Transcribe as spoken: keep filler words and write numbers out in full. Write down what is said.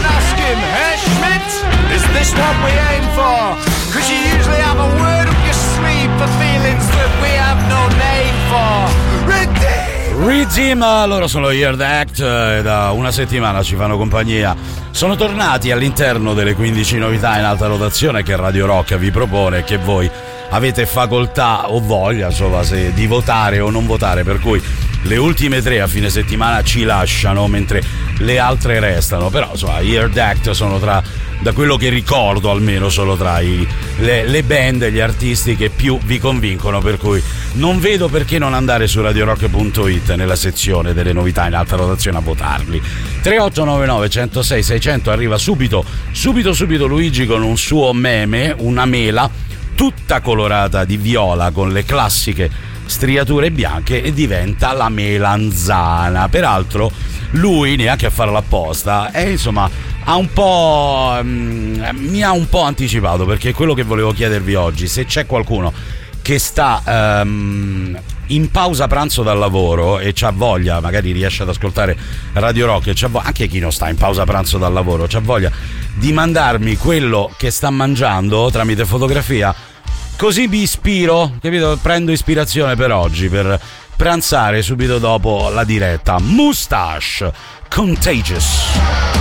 and ask him, hey Schmidt, is this what we aim for? Cause you usually have a word up your sleeve for feelings that we have no name for. Redeem! Redeem, loro sono Hear the Act e da una settimana ci fanno compagnia. Sono tornati all'interno delle quindici novità in alta rotazione che Radio Rock vi propone e che voi avete facoltà o voglia, insomma, se di votare o non votare, per cui le ultime tre a fine settimana ci lasciano mentre le altre restano. Però insomma Hear the Act sono tra, da quello che ricordo almeno, solo tra i, le, le band e gli artisti che più vi convincono, per cui non vedo perché non andare su radio rock punto it nella sezione delle novità in alta rotazione a votarli. Tre otto nove nove uno zero sei sei zero zero, arriva subito subito subito Luigi con un suo meme, una mela tutta colorata di viola con le classiche striature bianche e diventa la melanzana. Peraltro lui, neanche a farlo apposta, è insomma ha un po' um, mi ha un po' anticipato, perché è quello che volevo chiedervi oggi: se c'è qualcuno che sta um, in pausa pranzo dal lavoro e c'ha voglia, magari riesce ad ascoltare Radio Rock, e c'ha voglia, anche chi non sta in pausa pranzo dal lavoro, c'ha voglia di mandarmi quello che sta mangiando tramite fotografia, così mi ispiro, capito? Prendo ispirazione per oggi, per pranzare subito dopo la diretta. Moustache, Contagious.